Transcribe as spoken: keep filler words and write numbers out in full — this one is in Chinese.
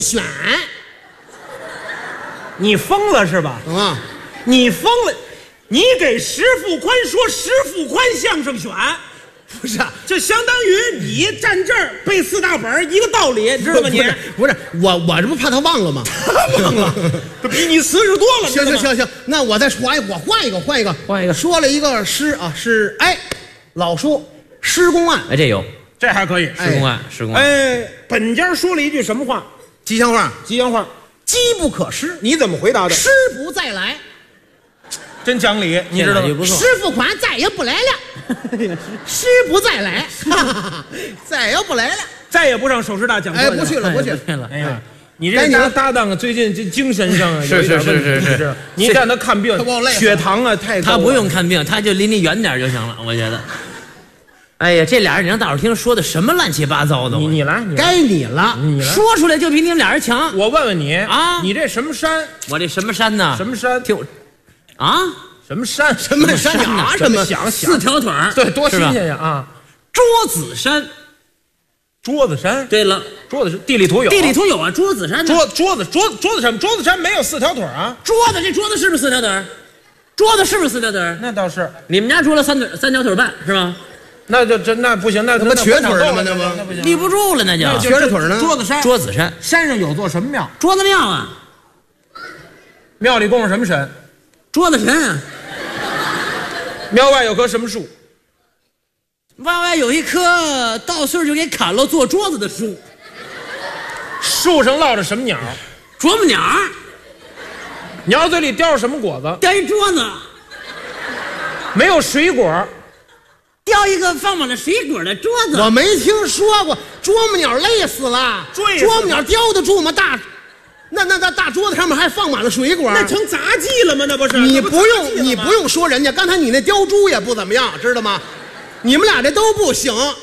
选。 你疯了是吧？ 啊， 你疯了！你给石富宽说石富宽相声选， 不是、啊， 就相当于你站这儿背四大本一个道理，知道吗？你不是我，我这不怕他忘了吗？ 忘了，这比你瓷实多了。 行行行行，那我再换一个，我换一个，换一个， 换一个。 说了一个诗啊，是哎，老说施公案， 哎，这有这还可以。 施公案，施公案。 哎，本家说了一句什么话？ 吉祥话， 吉祥话。 机不可失， 你怎么回答的？ 失不再来， 真讲理，你知道吗？ 师傅款再也不来了，师不再来，哈哈哈再也不来了， 再也不上首师大讲课哎，不去了，不去了。 哎呀，你这搭搭档啊，最近这精神上啊， 是是是是是， 你让他看病，血糖啊太高。 他不用看病，他就离你远点就行了，我觉得。哎呀，这俩人你让大伙听说的什么乱七八糟的？ 你你来， 该你了， 你来， 说出来就比你们俩人强。 我问问你啊， 你这什么山？ 我这什么山呢？ 什么山？ 听我，啊， 什么山？ 什么山呢？ 什么想四条腿儿， 对，多新鲜呀啊！ 桌子山， 桌子山。 对了， 桌子是地理图有， 地理图有啊，桌子山。 桌桌子桌桌子山，桌子山没有四条腿啊。 桌子这桌子是不是四条腿？桌子是不是四条腿？ 那倒是。 你们家桌子三腿三条腿半是吧？ 那就真那不行，那那不瘸腿了吗？那不那不行， 立不住了，那就瘸着腿呢。 桌子山， 桌子山山上有座什么庙？ 桌子庙啊。 庙里供着什么神？ 桌子神啊。 庙外有棵什么树？ 外外有一棵到岁就给砍了做桌子的树。 树上落着什么鸟？ 啄木鸟。 鸟嘴里叼着什么果子？ 叼一桌子。 没有水果。 叼一个放满了水果的桌子， 我没听说过。啄木鸟累死了，啄木鸟叼得住吗？大，那那那大桌子上面还放满了水果， 那成杂技了吗？那不是？ 你不用，你不用说人家，刚才你那叼猪也不怎么样，知道吗？你们俩这都不行。